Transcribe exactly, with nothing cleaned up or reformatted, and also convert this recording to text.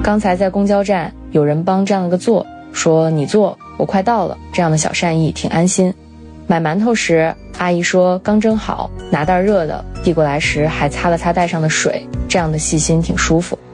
刚才在公交站有人帮占了个座，说你坐，我快到了，这样的小善意挺安心。买馒头时，阿姨说刚蒸好，拿袋热的递过来时还擦了擦袋上的水，这样的细心挺舒服。